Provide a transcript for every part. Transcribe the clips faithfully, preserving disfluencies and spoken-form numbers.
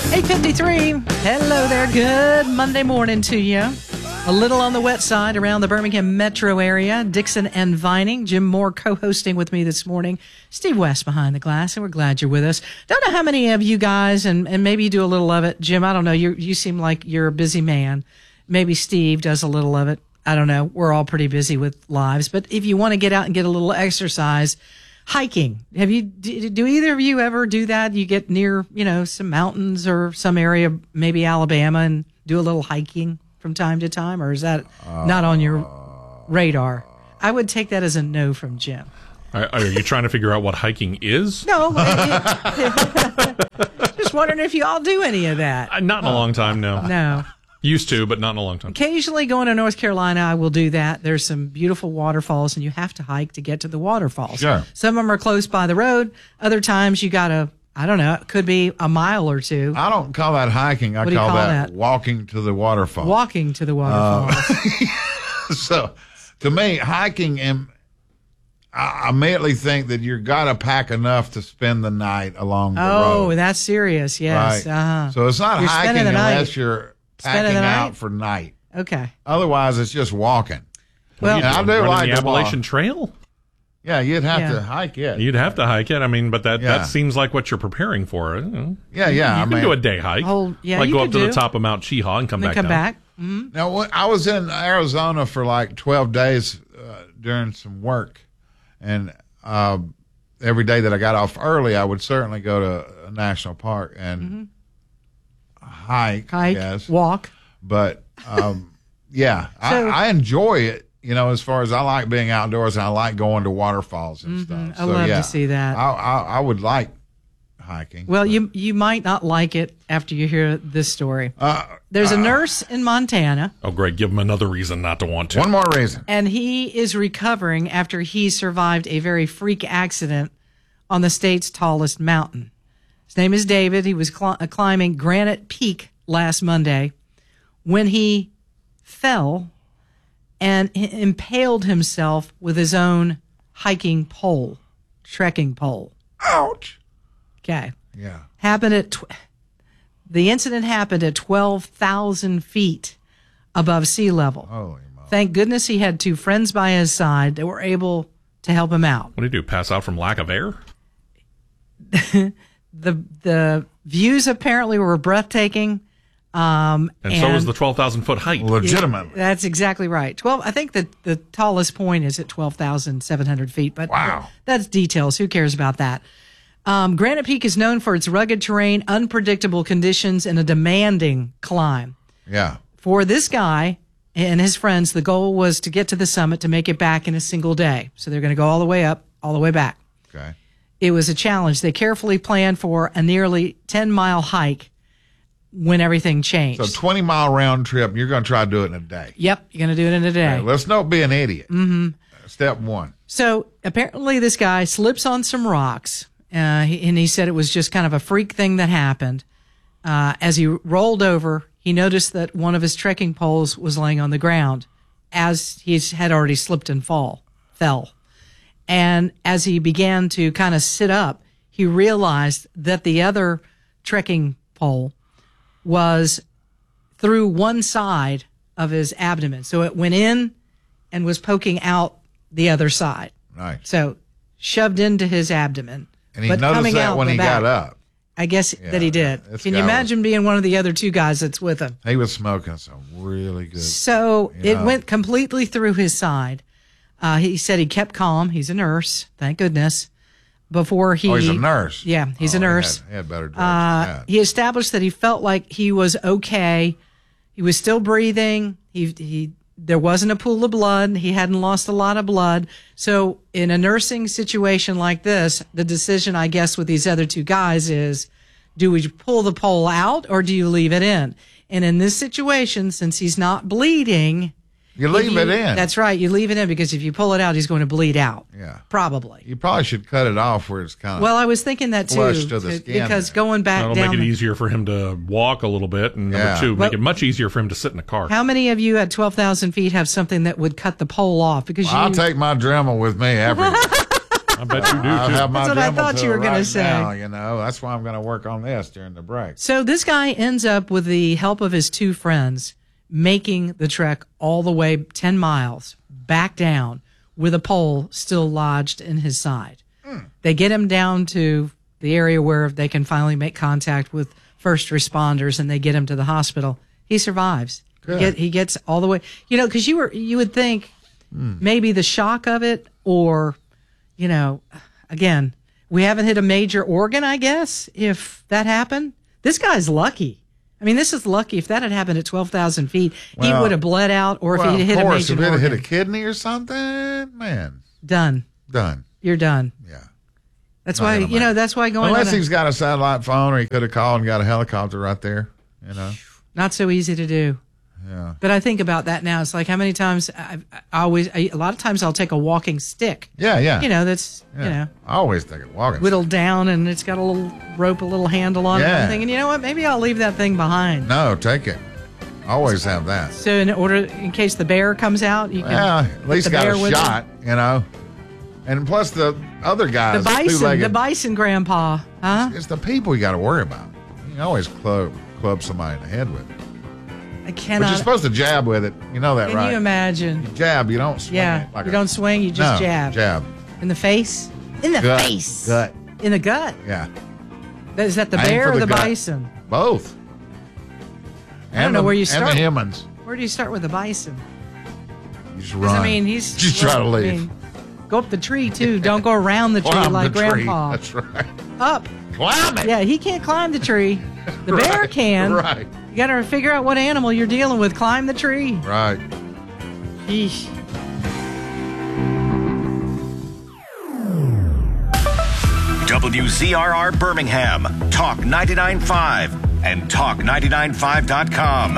eight fifty-three. Hello there. Good Monday morning to you. A little on the wet side around the Birmingham metro area. Dixon and Vining. Jim Moore co-hosting with me this morning. Steve West behind the glass, and we're glad you're with us. Don't know how many of you guys, and, and maybe you do a little of it. Jim, I don't know. You you seem like you're a busy man. Maybe Steve does a little of it. I don't know. We're all pretty busy with lives. But if you want to get out and get a little exercise, hiking. Have you, do, do either of you ever do that? You get near, you know, some mountains or some area, maybe Alabama, and do a little hiking from time to time? Or is that uh, not on your radar? I would take that as a no from Jim. Are, are you trying to figure out what hiking is? No. Just wondering if you all do any of that. Uh, not in a long time, no. No. Used to, but not in a long time. Occasionally going to North Carolina, I will do that. There's some beautiful waterfalls, and you have to hike to get to the waterfalls. Sure. Some of them are close by the road. Other times you got to, I don't know, it could be a mile or two. I don't call that hiking. I What do you call, call that, that? walking to the waterfall. Walking to the waterfalls. Uh, so, to me, hiking, and I immediately think that you've got to pack enough to spend the night along the oh, road. that's serious. Yes. Right. Uh-huh. So it's not You're hiking spending the night. unless you're Spending packing the out night? for night. Okay. Otherwise, it's just walking. Well, And I do Running like the to walk. Appalachian Trail? Yeah, you'd have Yeah. to hike it. You'd have to hike it. I mean, but that, Yeah. that seems like what you're preparing for. You know. Yeah, yeah. You I can mean, do a day hike. Whole- yeah, like you go could up to do. the top of Mount Cheehaw and come then back come down. back. Mm-hmm. Now, when I was in Arizona for like twelve days uh, during some work, and uh, every day that I got off early, I would certainly go to a national park and Mm-hmm. hike, Hike, yes. walk. But, um, yeah, So- I, I enjoy it, you know, as far as I like being outdoors, and I like going to waterfalls and Mhm. stuff. I So, love to yeah, see that. I, I, I would like hiking. Well, but- you you might not like it after you hear this story. Uh, There's a uh, nurse in Montana, Oh, great. Give him another reason not to want to. One more reason. and he is recovering after he survived a very freak accident on the state's tallest mountain. His name is David. He was cl- climbing Granite Peak last Monday when he fell and h- impaled himself with his own hiking pole, trekking pole. Ouch. Okay. Yeah. Happened at tw- the incident happened at twelve thousand feet above sea level. Holy moly. Thank goodness he had two friends by his side that were able to help him out. What do you do? Pass out from lack of air? The the views apparently were breathtaking. Um, And, so was the twelve thousand foot height. Legitimately. That's exactly right. Twelve. I think that the tallest point is at twelve thousand seven hundred feet. But Wow. that's details. Who cares about that? Um, Granite Peak is known for its rugged terrain, unpredictable conditions, and a demanding climb. Yeah. For this guy and his friends, the goal was to get to the summit to make it back in a single day. So they're going to go all the way up, all the way back. Okay. It was a challenge. They carefully planned for a nearly ten mile hike when everything changed. So twenty mile round trip. You're going to try to do it in a day. Yep, you're going to do it in a day. Okay, let's not be an idiot. Mm-hmm. Step one. So apparently this guy slips on some rocks, uh, he, and he said it was just kind of a freak thing that happened. Uh, as he rolled over, he noticed that one of his trekking poles was laying on the ground as he had already slipped and fall, fell. And as he began to kind of sit up, he realized that the other trekking pole was through one side of his abdomen. So it went in and was poking out the other side. Right. So shoved into his abdomen. And he but noticed coming that out when the he back. got up. I guess Yeah, that he did. this Can you guy was- imagine being one of the other two guys that's with him? He was smoking some really good. So You it know. went completely through his side. Uh, he said he kept calm. He's a nurse, thank goodness. Before he, Oh, he's a nurse. Yeah, he's Oh, a he nurse. had- He had, better drugs Uh, than that. he established that he felt like he was okay. He was still breathing. He he there wasn't a pool of blood. He hadn't lost a lot of blood. So in a nursing situation like this, the decision, I guess, with these other two guys is, do we pull the pole out or do you leave it in? And in this situation, since he's not bleeding, You leave you- it in. That's right. You leave it in because if you pull it out, he's going to bleed out. Yeah. Probably. You probably should cut it off where it's kind of. Well, I was thinking that too, Flush to the to- skin because there. going back That'll down make it the- easier for him to walk a little bit. And number Yeah. two, Well- make it much easier for him to sit in a car. How many of you at twelve thousand feet have something that would cut the pole off? Because I'll you, take my Dremel with me everywhere. I bet you do, I too. have my That's what I demo thought you tool were gonna right say. now, you know, that's why I'm going to work on this during the break. So this guy ends up, with the help of his two friends, making the trek all the way ten miles back down with a pole still lodged in his side. Mm. They get him down to the area where they can finally make contact with first responders, and they get him to the hospital. He survives. He, get, he gets all the way, you know, because you were you would think mm. maybe the shock of it, or, you know, again, we haven't hit a major organ, I guess, if that happened. This guy's lucky. I mean, this is lucky. If that had happened at twelve thousand feet, well, he would have bled out, or well, if he'd hit course, a major if organ. he'd hit a kidney or something, man. Done. Done. You're done. Yeah. That's Not why, you know, it. that's why going Unless on a, he's got a satellite phone, or he could have called and got a helicopter right there, you know. not so easy to do. Yeah. But I think about that now. It's like how many times I, I always, I, a lot of times I'll take a walking stick. Yeah, yeah. You know, that's, yeah. you know, I always think of walking. whittled down, and it's got a little rope, a little handle on it. Yeah. I'm thinking, you know what? Maybe I'll leave that thing behind. No, take it. Always have that. So in order, in case the bear comes out, you can. Yeah, at least the got bear a with shot, you know. And plus the other The guys, bison, two-legged, the bison grandpa, huh? it's the people you got to worry about. You can always club club somebody in the head with it. I But cannot. you're supposed to jab with it. You know that, Can right? you imagine? You jab, you don't swing Yeah, it like you a- don't swing, you just no, jab. jab. In the face? In the Gut. face. Gut. In the gut. Yeah. Is that the Aim bear for or the the gut. bison? Both. I don't And know the- where you And start. the humans. Where do you start with the bison? You just 'Cause, run. I mean, he's Just try to well, I leave. mean, go up the tree too. Don't go around the tree Climb like the tree. Grandpa. That's right. Up. Climb it. Yeah, he can't climb the tree. The bear Right, can. right. You got to figure out what animal you're dealing with. Climb the tree. Right. Eesh. W Z R R Birmingham, Talk ninety-nine point five, and talk ninety-nine point five dot com.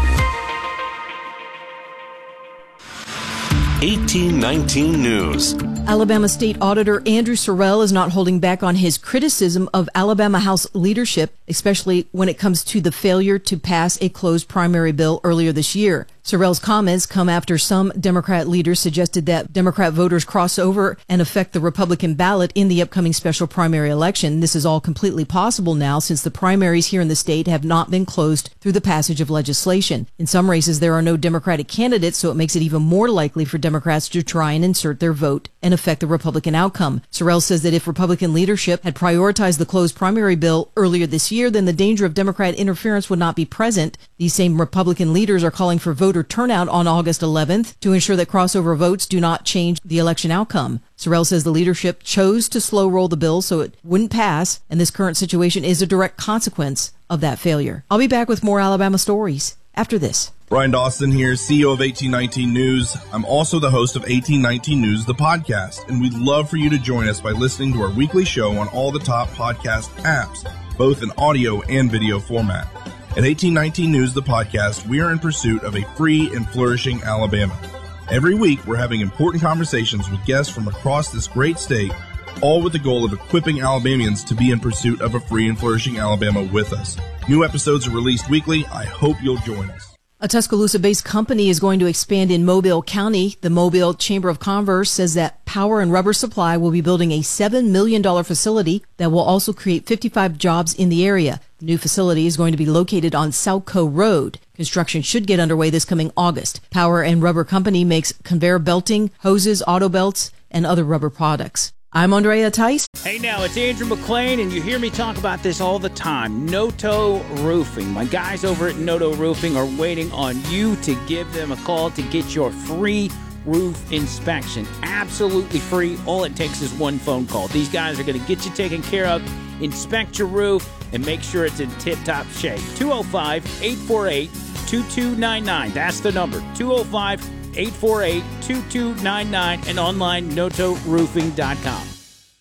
eighteen nineteen News. Alabama State Auditor Andrew Sorrell is not holding back on his criticism of Alabama House leadership, especially when it comes to the failure to pass a closed primary bill earlier this year. Sorrell's comments come after some Democrat leaders suggested that Democrat voters cross over and affect the Republican ballot in the upcoming special primary election. This is all completely possible now since the primaries here in the state have not been closed through the passage of legislation. In some races, there are no Democratic candidates, so it makes it even more likely for Democrats to try and insert their vote and affect the Republican outcome. Sorrell says that if Republican leadership had prioritized the closed primary bill earlier this year, then the danger of Democrat interference would not be present. These same Republican leaders are calling for voter turnout on August eleventh to ensure that crossover votes do not change the election outcome. Sorrell says the leadership chose to slow roll the bill so it wouldn't pass, and this current situation is a direct consequence of that failure. I'll be back with more Alabama stories after this. Brian Dawson here, C E O of eighteen nineteen News. I'm also the host of eighteen nineteen News, the podcast, and we'd love for you to join us by listening to our weekly show on all the top podcast apps, both in audio and video format. At eighteen nineteen News, the podcast, we are in pursuit of a free and flourishing Alabama. Every week, we're having important conversations with guests from across this great state, all with the goal of equipping Alabamians to be in pursuit of a free and flourishing Alabama with us. New episodes are released weekly. I hope you'll join us. A Tuscaloosa-based company is going to expand in Mobile County. The Mobile Chamber of Commerce says that Power and Rubber Supply will be building a seven million dollars facility that will also create fifty-five jobs in the area. The new facility is going to be located on Southco Road. Construction should get underway this coming August. Power and Rubber Company makes conveyor belting, hoses, auto belts, and other rubber products. I'm Andrea Tice. Hey now, it's Andrew McLean, and you hear me talk about this all the time. Noto Roofing. My guys over at Noto Roofing are waiting on you to give them a call to get your free roof inspection. Absolutely free. All it takes is one phone call. These guys are going to get you taken care of, inspect your roof, and make sure it's in tip-top shape. two oh five, eight four eight, two two nine nine. That's the number. two oh five, eight four eight, two two nine nine and online noto roofing dot com.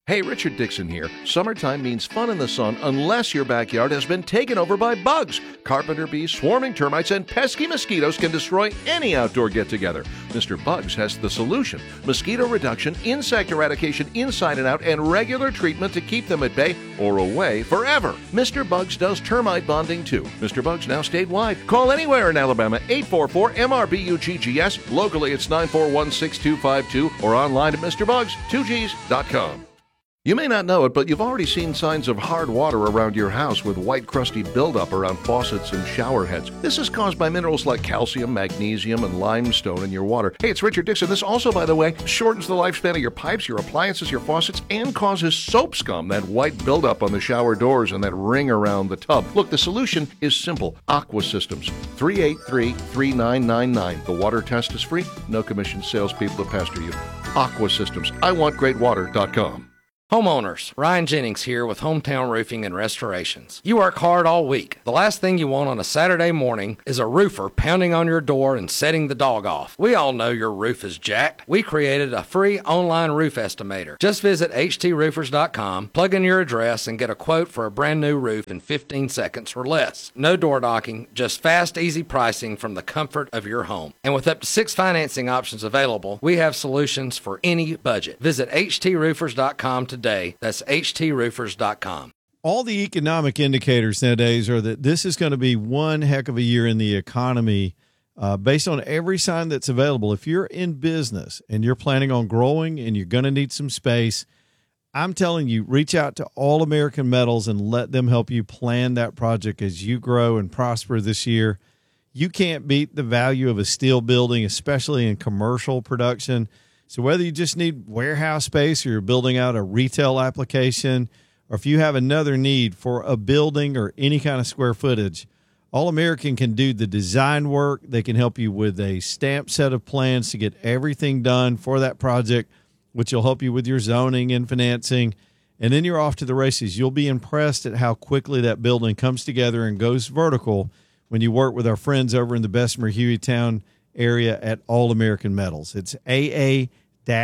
Hey, Richard Dixon here. Summertime means fun in the sun unless your backyard has been taken over by bugs. Carpenter bees, swarming termites, and pesky mosquitoes can destroy any outdoor get-together. Mister Bugs has the solution. Mosquito reduction, insect eradication inside and out, and regular treatment to keep them at bay or away forever. Mister Bugs does termite bonding too. Mister Bugs now statewide. Call anywhere in Alabama, eight four four M R B U G G S. Locally, it's nine four one, six two five two or online at Mister Bugs two Gs dot com. You may not know it, but you've already seen signs of hard water around your house with white crusty buildup around faucets and shower heads. This is caused by minerals like calcium, magnesium, and limestone in your water. Hey, it's Richard Dixon. This also, by the way, shortens the lifespan of your pipes, your appliances, your faucets, and causes soap scum, that white buildup on the shower doors and that ring around the tub. Look, the solution is simple. Aqua Systems, three eight three, three nine nine nine. The water test is free. No commission salespeople to pester you. Aqua Systems. I want great water dot com. Homeowners, Ryan Jennings here with Hometown Roofing and Restorations. You work hard all week. The last thing you want on a Saturday morning is a roofer pounding on your door and setting the dog off. We all know your roof is jacked. We created a free online roof estimator. Just visit H T roofers dot com, plug in your address, and get a quote for a brand new roof in fifteen seconds or less. No door knocking, just fast, easy pricing from the comfort of your home. And with up to six financing options available, we have solutions for any budget. Visit H T roofers dot com today. That's H T roofers dot com. All the economic indicators nowadays are that this is going to be one heck of a year in the economy uh, based on every sign that's available. If you're in business and you're planning on growing and you're going to need some space, I'm telling you, reach out to All American Metals and let them help you plan that project as you grow and prosper this year. You can't beat the value of a steel building, especially in commercial production. So whether you just need warehouse space or you're building out a retail application, or if you have another need for a building or any kind of square footage, All American can do the design work. They can help you with a stamped set of plans to get everything done for that project, which will help you with your zoning and financing. And then you're off to the races. You'll be impressed at how quickly that building comes together and goes vertical when you work with our friends over in the Bessemer Hueytown area at All American Metals. It's A A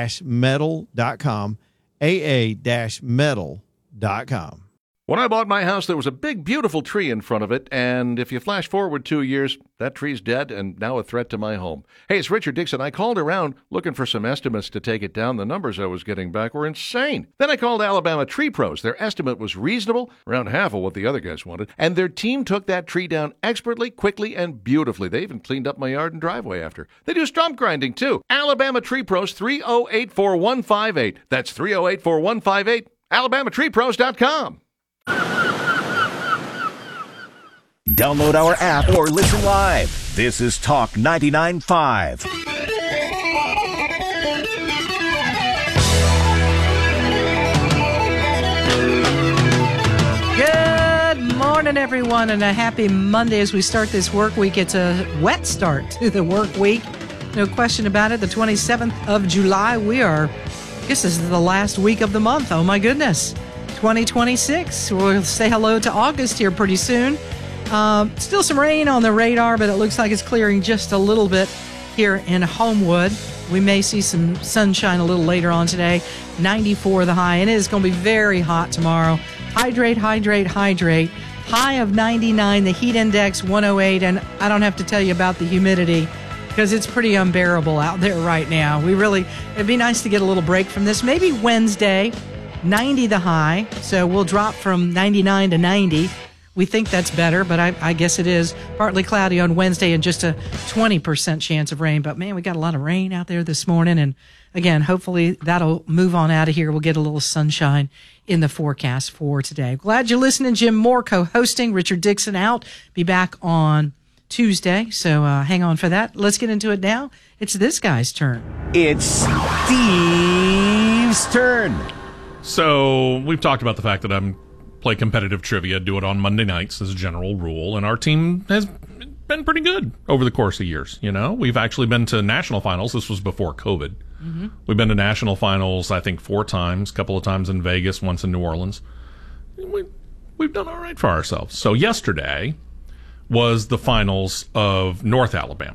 metal dot com, A A metal dot com. When I bought my house, there was a big, beautiful tree in front of it, and if you flash forward two years, that tree's dead and now a threat to my home. Hey, it's Richard Dixon. I called around looking for some estimates to take it down. The numbers I was getting back were insane. Then I called Alabama Tree Pros. Their estimate was reasonable, around half of what the other guys wanted, and their team took that tree down expertly, quickly, and beautifully. They even cleaned up my yard and driveway after. They do stump grinding, too. Alabama Tree Pros, three oh eight, four one five eight. That's three oh eight, four one five eight. alabama tree pros dot com. Download our app or listen live. This is Talk ninety-nine point five. Good morning, everyone, and a happy Monday as we start this work week. It's a wet start to the work week. No question about it. The twenty-seventh of July. We are, I guess this is the last week of the month. Oh, my goodness. twenty twenty-six. We'll say hello to August here pretty soon. Um, still some rain on the radar, but it looks like it's clearing just a little bit here in Homewood. We may see some sunshine a little later on today. ninety-four the high, and it is going to be very hot tomorrow. Hydrate, hydrate, hydrate. High of ninety-nine, the heat index one oh eight, and I don't have to tell you about the humidity because it's pretty unbearable out there right now. We really, it'd be nice to get a little break from this. Maybe Wednesday, ninety the high, so we'll drop from ninety-nine to ninety. We think that's better, but I, I guess it is. Partly cloudy on Wednesday and just a twenty percent chance of rain. But, man, we got a lot of rain out there this morning. And, again, hopefully that'll move on out of here. We'll get a little sunshine in the forecast for today. Glad you're listening. Jim Moore co-hosting. Richard Dixon out. Be back on Tuesday, so uh, hang on for that. Let's get into it now. It's this guy's turn. It's Steve's turn. So we've talked about the fact that I'm play competitive trivia, do it on Monday nights as a general rule, and our team has been pretty good over the course of years. You know, we've actually been to national finals. This was before COVID. Mm-hmm. We've been to national finals, I think, four times, a couple of times in Vegas, once in New Orleans. We, we've done all right for ourselves. So yesterday was the finals of North Alabama.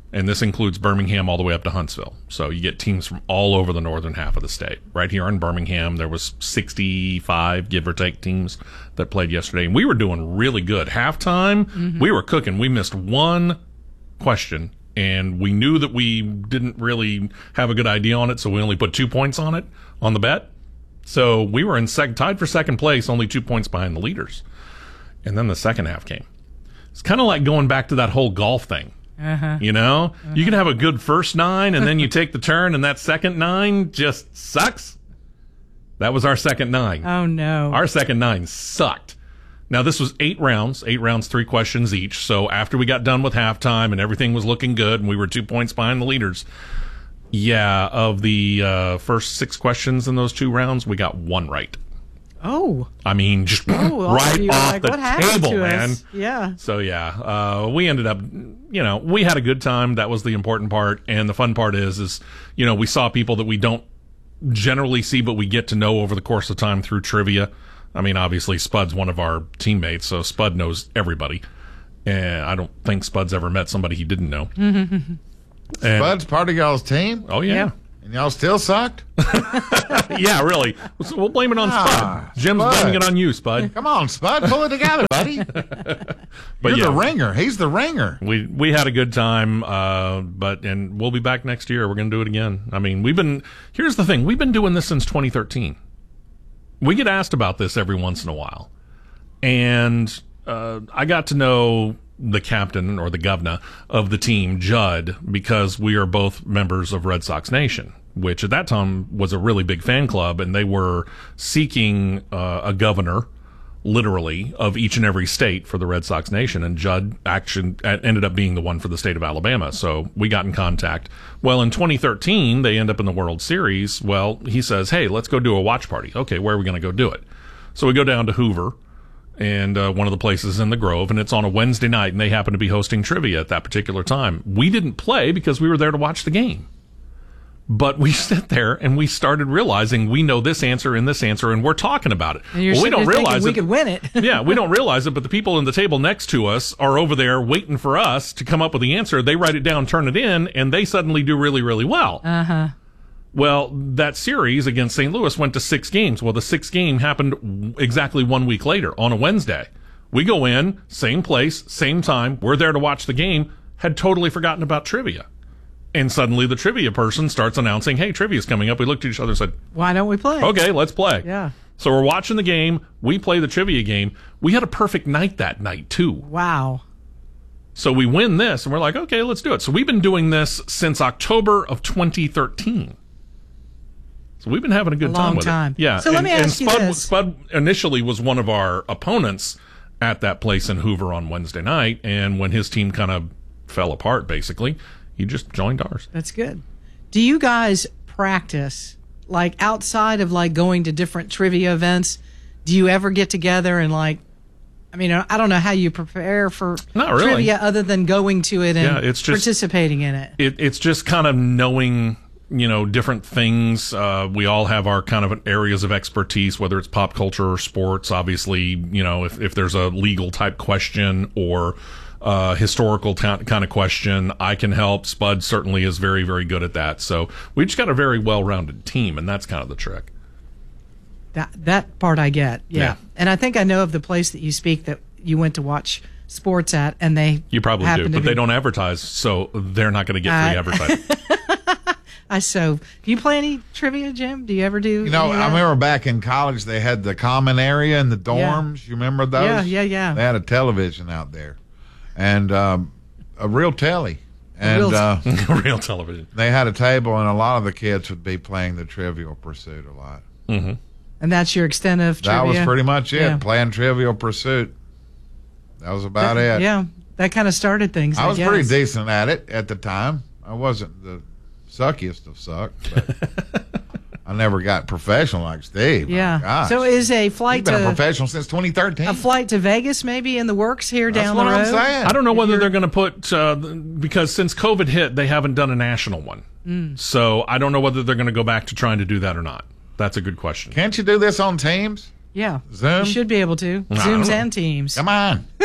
And this includes Birmingham all the way up to Huntsville. So you get teams from all over the northern half of the state. Right here in Birmingham, there was sixty-five, give or take, teams that played yesterday. And we were doing really good. Halftime, mm-hmm. we were cooking. We missed one question, and we knew that we didn't really have a good idea on it, so we only put two points on it, on the bet. So we were in sec- tied for second place, only two points behind the leaders. And then the second half came. It's kind of like going back to that whole golf thing. Uh-huh. You know, uh-huh. you can have a good first nine, and then you take the turn, and that second nine just sucks. That was our second nine. Oh, no. Our second nine sucked. Now, this was eight rounds, eight rounds, three questions each. So after we got done with halftime and everything was looking good, and we were two points behind the leaders, yeah, of the uh, first six questions in those two rounds, we got one right. Oh. I mean, just oh, right off like, the table, man. Us? Yeah. So, yeah, uh, we ended up, you know, we had a good time. That was the important part. And the fun part is, is, you know, we saw people that we don't generally see, but we get to know over the course of time through trivia. I mean, obviously, Spud's one of our teammates, so Spud knows everybody. And I don't think Spud's ever met somebody he didn't know. And, Spud's part of y'all's team? Oh, yeah. yeah. And y'all still sucked? Yeah, really. We'll blame it on ah, Spud. Jim's Spud. blaming it on you, Spud. Come on, Spud. Pull it together, buddy. But You're yeah, the ringer. He's the ringer. We we had a good time, uh, but and we'll be back next year. We're going to do it again. I mean, we've been, here's the thing. We've been doing this since twenty thirteen. We get asked about this every once in a while. And uh, I got to know the captain or the governor of the team, Judd, because we are both members of Red Sox Nation, which at that time was a really big fan club, and they were seeking uh, a governor, literally, of each and every state for the Red Sox Nation, and Judd action ended up being the one for the state of Alabama, so we got in contact. Well, in twenty thirteen, they end up in the World Series. Well, he says, hey, let's go do a watch party. Okay, where are we going to go do it? So we go down to Hoover, and uh, one of the places in the Grove, and it's on a Wednesday night, and they happen to be hosting trivia at that particular time. We didn't play because we were there to watch the game. But we sit there and we started realizing we know this answer and this answer, and we're talking about it. And you're well, we don't realize we it. could win it. Yeah, we don't realize it, but the people in the table next to us are over there waiting for us to come up with the answer. They write it down, turn it in, and they suddenly do really, really well. Uh-huh. Well, that series against Saint Louis went to six games. Well, the sixth game happened exactly one week later on a Wednesday. We go in, same place, same time. We're there to watch the game. Had totally forgotten about trivia. And suddenly the trivia person starts announcing, hey, trivia's coming up. We looked at each other and said, why don't we play? Okay, let's play. Yeah. So we're watching the game. We play the trivia game. We had a perfect night that night, too. Wow. So we win this, and we're like, okay, let's do it. So we've been doing this since October of twenty thirteen. So we've been having a good a time long with time. it. Yeah. So let and, me ask and Spud, you this. Spud initially was one of our opponents at that place in Hoover on Wednesday night, and when his team kind of fell apart, basically, he just joined ours. That's good. Do you guys practice, like, outside of, like, going to different trivia events? Do you ever get together and, like, I mean, I don't know how you prepare for Not really. trivia other than going to it and yeah, it's just, participating in it. it. It's just kind of knowing, you know, different things. Uh, we all have our kind of areas of expertise, whether it's pop culture or sports. Obviously, you know, if, if there's a legal type question or uh, historical t- kind of question, I can help. Spud certainly is very, very good at that. So we just got a very well-rounded team, and that's kind of the trick. That that part I get, yeah. Yeah. And I think I know of the place that you speak that you went to watch sports at, and they You probably do, happen to but be- they don't advertise, so they're not going to get free Uh, advertising. I so. Do you play any trivia, Jim? Do you ever do? You know, any of I that? remember back in college they had the common area in the Yeah. dorms. You remember those? Yeah, yeah, yeah. They had a television out there, and um, a real telly, and real t- uh, Real television. they had a table, and a lot of the kids would be playing the Trivial Pursuit a lot. Mm-hmm. And that's your extent of trivia? That was pretty much it. Yeah. Playing Trivial Pursuit. That was about That- it. Yeah, that kind of started things. I, I was guess. pretty decent at it at the time. I wasn't the suckiest of suck, but I never got professional like Steve. My Yeah. gosh. So is a He's flight been a to professional since twenty thirteen. a flight to Vegas maybe in the works here That's down what the road? I'm saying. I don't know whether they're going to put, uh, because since COVID hit, they haven't done a national one. Mm. So I don't know whether they're going to go back to trying to do that or not. That's a good question. Can't you do this on Teams? Yeah. Zoom? You should be able to. I don't Zooms know. and Teams. Come on.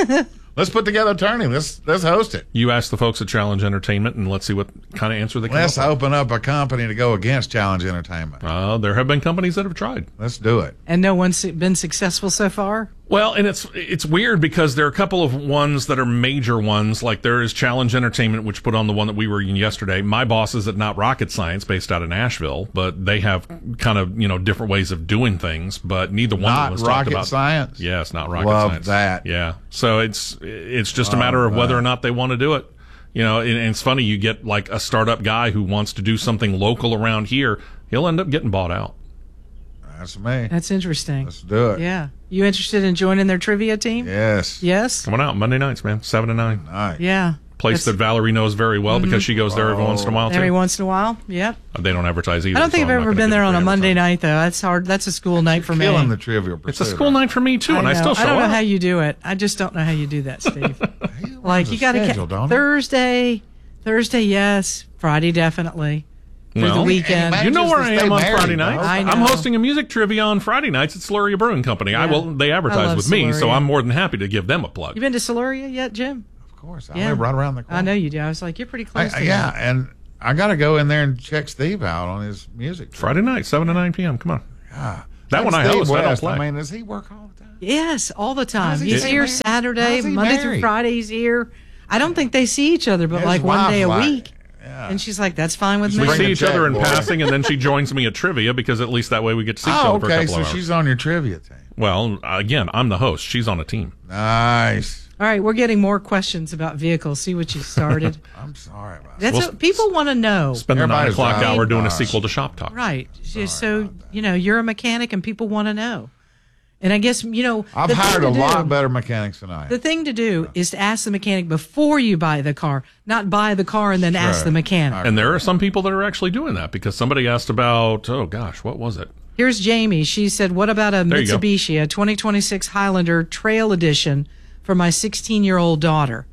Let's put together a tourney. Let's let's host it. You ask the folks at Challenge Entertainment, and let's see what kind of answer they come Let's up with. open up a company to go against Challenge Entertainment. Uh, there have been companies that have tried. Let's do it. And no one's been successful so far? Well, and it's it's weird because there are a couple of ones that are major ones. Like there is Challenge Entertainment, which put on the one that we were in yesterday. My boss is at Not Rocket Science, based out of Nashville, but they have kind of you know different ways of doing things. But neither one Not of us Rocket talked about Science. Yes, Not Rocket Love Science. that. Yeah. So it's it's just a Love matter of whether that. or not they want to do it. You know, and, and it's funny. You get like a startup guy who wants to do something local around here. He'll end up getting bought out. That's me. That's interesting. Let's do it. Yeah. You interested in joining their trivia team? Yes. Yes? Coming out Monday nights, man, seven to nine. Nice. Yeah. Place That's- that Valerie knows very well because she goes there every once in a while too. Every once in a while? Yep. They don't advertise either. I don't think so I've I'm not ever gonna been give there it on a free Monday advertising. night, though. That's hard. That's a school night for me. Killing the Trivial Pursuit. It's a school night for me too, and I know. still show I don't know up. how you do it. I just don't know how you do that, Steve. like you got schedule, to don't he? Thursday, Thursday, yes. Friday, definitely. Through Well, the weekend. Hey, You know Just where to I stay am on married, Friday though. nights. I know. I'm hosting a music trivia on Friday nights at Siluria Brewing Company. I Yeah. will. They I advertise love with me, so Siluria. I'm more than happy to give them a plug. You been to Siluria yet, Jim? Of course. I Yeah. live right around the corner. I know you do. I was like, you're pretty close I- to yeah, that. and I got to go in there and check Steve out on his music. trip. Friday night, seven to nine p.m. Come on. Yeah. That one I Steve host. I don't West, play. I mean, does he work all the time? Yes, all the time. How's he He's stay here married? Saturday, How's he Monday through married? Friday. He's here. I don't think they see each other, but His like one wife's day a like- week. Yeah. And she's like, that's fine with We me. Bring see a each other in check, boy. passing, and then she joins me at trivia because at least that way we get to see each Oh, other for a okay. couple So of hours. she's on your trivia team. Well, again, I'm the host. She's on a team. Nice. All right, we're getting more questions about vehicles. See what you started. I'm sorry about that. That's Well, what people want to know. Spend the nine Everybody's o'clock out. hour doing a Uh, sequel to Shop Talk. Right. So, you know, you're a mechanic and people want to know. And I guess, you know, I've the thing hired to a lot do- better mechanics than I The am. thing to do is to ask the mechanic before you buy the car, not buy the car and then ask Sure. the mechanic. And there are some people that are actually doing that because somebody asked about, oh gosh, what was it? Here's Jamie. She said, what about a There you go. Mitsubishi, a twenty twenty-six Highlander Trail Edition for my sixteen-year-old daughter?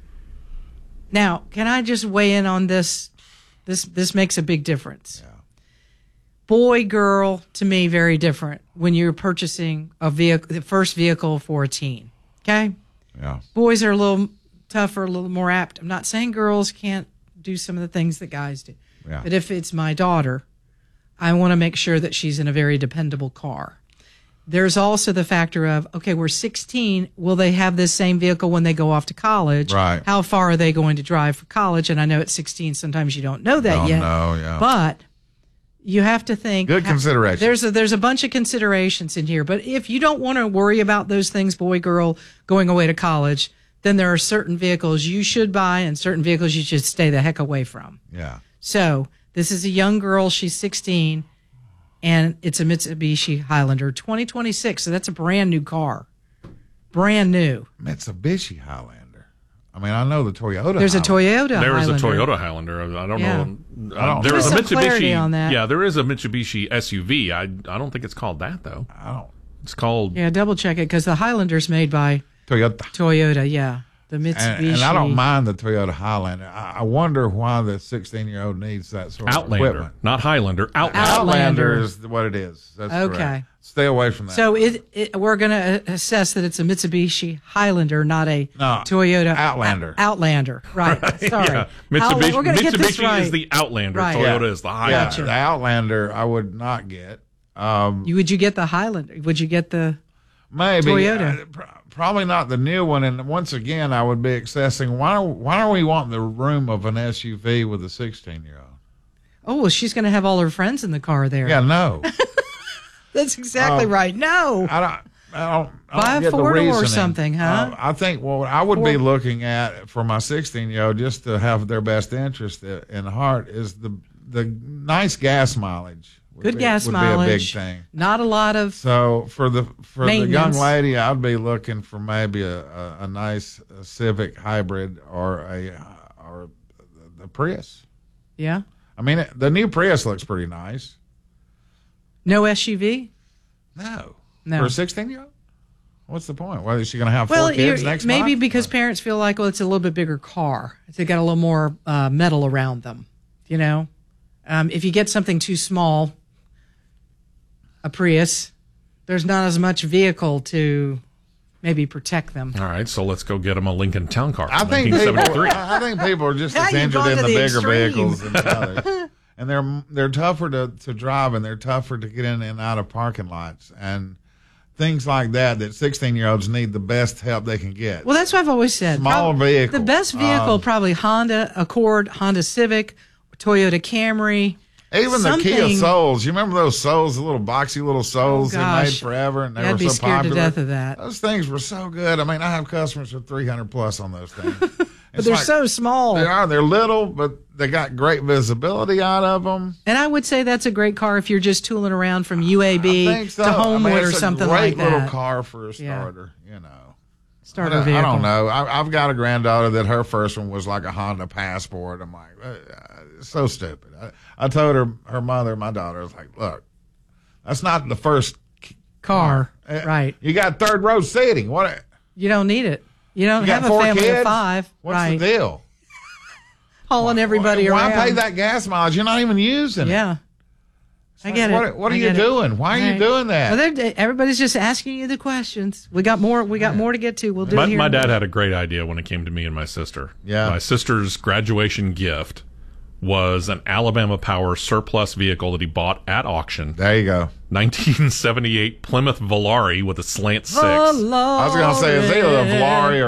Now, can I just weigh in on this? This this makes a big difference. Boy, girl, to me, very different when you're purchasing a vehicle, the first vehicle for a teen. Okay? Yeah. Boys are a little tougher, a little more apt. I'm not saying girls can't do some of the things that guys do. Yeah. But if it's my daughter, I want to make sure that she's in a very dependable car. There's also the factor of, okay, we're sixteen. Will they have this same vehicle when they go off to college? Right. How far are they going to drive for college? And I know at sixteen, sometimes you don't know that Don't yet. know, yeah. But you have to think. Good ha- consideration. There's a, there's a bunch of considerations in here. But if you don't want to worry about those things, boy, girl, going away to college, then there are certain vehicles you should buy and certain vehicles you should stay the heck away from. Yeah. So this is a young girl. She's sixteen, and it's a Mitsubishi Highlander twenty twenty-six. So that's a brand new car. Brand new. Mitsubishi Highlander. I mean, I know the Toyota. There's a Highlander. Toyota There is a Highlander. Toyota Highlander. I don't Yeah. know. I don't there know. is a There's some clarity Mitsubishi on that. Yeah, there is a Mitsubishi S U V. I I don't think it's called that though. I don't. It's called Yeah, double check it because the Highlander's made by Toyota. Toyota. Yeah, the Mitsubishi. And, and I don't mind the Toyota Highlander. I, I wonder why the sixteen-year-old needs that sort of Outlander, equipment. not Highlander. Outlander. Outlander. Outlander is what it is. That's Okay. correct. Stay away from that. So it, it we're going to assess that it's a Mitsubishi Highlander, not a No, Toyota Outlander. Out- Outlander, right? Sorry, Yeah. Outla- Mitsubishi, we're going to get this Mitsubishi right. is the Outlander. Right. Toyota Yeah. is the yeah, Highlander. Gotcha. the Outlander I would not get. Um, You, would you get the Highlander? Would you get the? maybe Toyota. uh, pr- probably not the new one. And once again, I would be accessing. Why? Why are we wanting the room of an S U V with a sixteen-year-old? Oh, well, she's going to have all her friends in the car there. Yeah, no. That's exactly Um, right. No. I don't. I don't. I Buy don't a get the four-door or reasoning. something, huh? Uh, I think what I would be Four- looking at for my sixteen-year-old, just to have their best interest i- in heart, is the the nice gas mileage. Would Good be, gas would mileage. be a big thing. Not a lot of. So for the for the young Maintenance. lady, I'd be looking for maybe a, a, a nice uh Civic hybrid or a or the Prius. Yeah. I mean, it, the new Prius looks pretty nice. No S U V. No, No. for a sixteen-year-old. What's the point? Well, is she going to have Well, four kids you're- next maybe month? because parents feel like, well, it's a little bit bigger car. They got a little more uh, metal around them. You know, um, if you get something too small, a Prius, there's not as much vehicle to maybe protect them. All right, so let's go get them a Lincoln Town Car. I think nineteen people, seventy-three. I I think people are just Now as you've injured gone in to the, the bigger extreme. vehicles than the others. And they're they're tougher to, to drive, and they're tougher to get in and out of parking lots and things like that. That sixteen year olds need the best help they can get. Well, that's what I've always said. Small Prob- vehicle. The best vehicle, Um, probably Honda Accord, Honda Civic, Toyota Camry. Even the Kia something- Souls. You remember those Souls, the little boxy little Souls Oh, they made gosh. forever, and they I'd were be so scared to popular. death of that. Those things were so good. I mean, I have customers with three hundred plus on those things. But they're so small. They are. They're little, but they got great visibility out of them. And I would say that's a great car if you're just tooling around from U A B I think so. to I mean, Homewood it's or something a great like that. little car for a Yeah. starter. You know, Starter I, don't- vehicle. I don't know. I, I've got a granddaughter that her first one was like a Honda Passport. I'm like, uh, it's so stupid. I, I told her, her mother, my daughter, I was like, look, that's not the first Car, Uh, right. You got third row seating. What? You don't need it. You don't You have got a four family kids? of five. What's right. the deal? Hauling everybody Why around. pay that gas mileage? You're not even using it. Yeah. I like, get what- it. what are I you get it. doing? Why are you Right. doing that? Well, they're- everybody's just asking you the questions. We got more. We got more to get to. We'll do My, it here. my in a dad minute. had a great idea when it came to me and my sister. Yeah. My sister's graduation gift was an Alabama Power surplus vehicle that he bought at auction. There you go. nineteen seventy-eight Plymouth Volare with a slant six. Volare. I was going to say, is it a Volare or